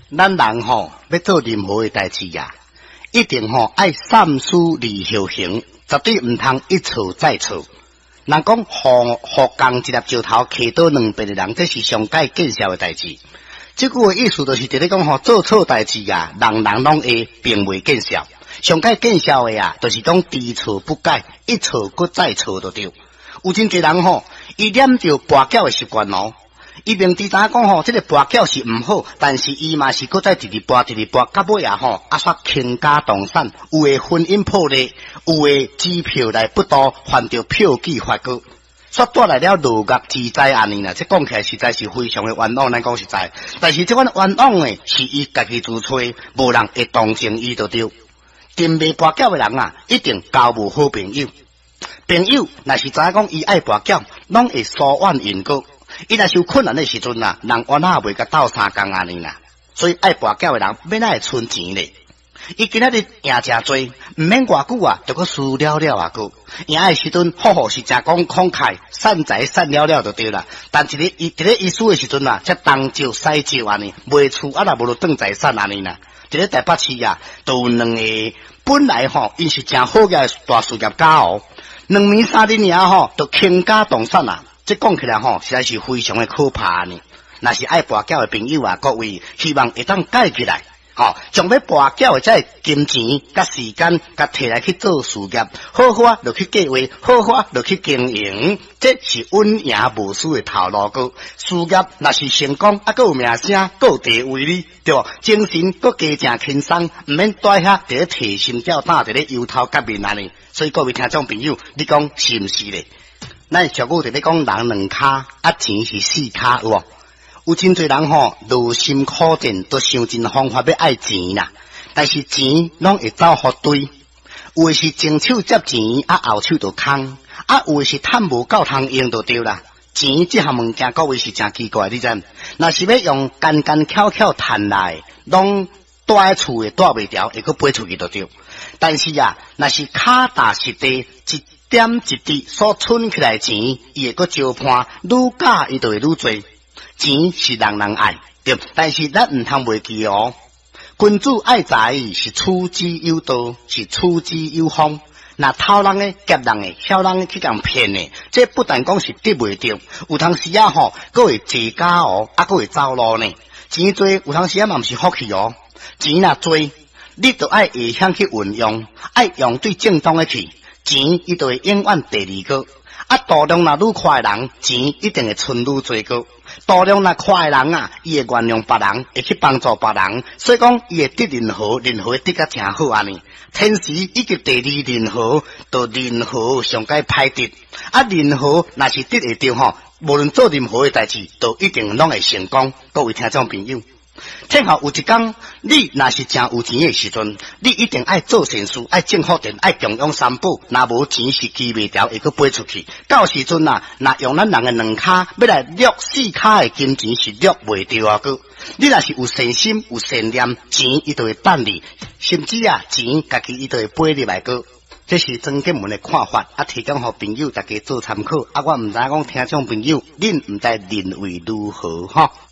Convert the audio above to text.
咱人吼要做任何的代志呀，一定吼爱三思而后行，绝对唔通一错再错。人讲互共一粒石头揢倒两边的人，这是上界见效的代志。这句的意思就是伫咧讲吼，做错代志呀，人人拢会并未见效。上界见效的呀，就是讲知错不改，一错搁再错就对。有真侪人吼，伊念着跋筊的习惯哦。伊明知影讲吼，这个跋筊是唔好，但是伊嘛是搁再直跋，到尾啊吼，煞倾家荡产，有诶婚姻破裂，有诶机票来不到，犯着票据罚告，煞带来了落狱之灾安尼啦。这讲起来实在是非常的冤枉，咱讲实在。但是这款冤枉诶，是伊家己自吹，无人会同情伊就对。真袂跋筊诶人啊，一定交无好朋友。朋友若是知影讲伊爱跋筊，拢会疏远因果。伊若是有困难的时阵啊，人冤啊袂甲斗相共安尼啦。所以爱跋筊的人，要哪会存钱咧？伊今仔日赢真多，毋免偌久啊，就搁输了了啊个。赢的时阵，好是真讲慷慨，散财散了了就对啦。但一个伊输的时阵啊，则东借西借安尼，卖厝啊，若无就断财产安尼啦。伫咧台北市啊，都有两个本来吼，因是真好嘅大事业家哦，两年三年尔吼，就倾家荡产啊。这讲起来吼，实在是非常的可怕呢。若是爱跋筊的朋友啊，各位希望会当改起来，将要跋筊的这金钱、甲时间、甲摕来去做事业，好好啊，就去计划，好好啊，就去经营，这是稳赢无输的头路个。事业若是成功，啊，有名声，有地位哩，对不？精神搁加正轻松，唔免呆遐伫咧提心吊胆，伫咧忧头革面安尼。所以各位听众朋友，你讲是毋是咧？咱小古伫咧讲人两骹，啊钱是四骹有无？有真侪人吼，劳心苦战，都想尽方法要爱钱啦。但是钱拢会走互对，有诶是前手接钱，啊后手就空，啊有诶是趁无够通用就对啦。钱这项物件，各位是真奇怪，你知？若是要用干巧趁来，拢住喺厝诶住袂牢，会搁飞出去就对。但是啊，若是脚踏实地，一点一滴所存起来钱，伊会搁招盼，愈假伊就会愈多。钱是人人爱，对，但是咱唔通袂记哦。君主爱财是处之有道，是处之有方。那偷人的、劫人的、晓人的去共骗的，这不但讲是得袂着，有当时啊吼，佫会借假哦，啊佫会走路呢。钱多有当时啊嘛毋是福气哦，钱若多，你就爱会晓去运用，爱用对正当的去，钱伊就会永远第二个。啊，度量若愈快的人，钱一定会存愈多个。度量若快的人啊，伊会原谅别人，会去帮助别人，所以讲伊会得任何会得甲真好安尼。天时以及第二任何，就任何上界歹得。啊，任何若是得会着吼，无论做任何的代志，都一定拢会成功。各位听众朋友。天后有一天，你若是真有钱的时阵，你一定爱做善事，爱种福田，爱供养三宝。若无钱是记袂牢，会搁飞出去。到时阵啊，若用咱人的两骹要来掠四骹的金钱，是掠袂着啊个。你若是有善心、有善念，钱伊就会等你，甚至啊，钱家己伊就会飞入来个。这是曾建文的看法，啊，提供互朋友大家做参考。啊，我毋知讲听众朋友，恁毋知认为如何哈？